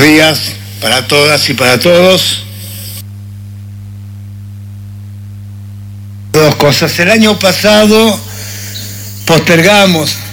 días para todas y para todos. Dos cosas. El año pasado postergamos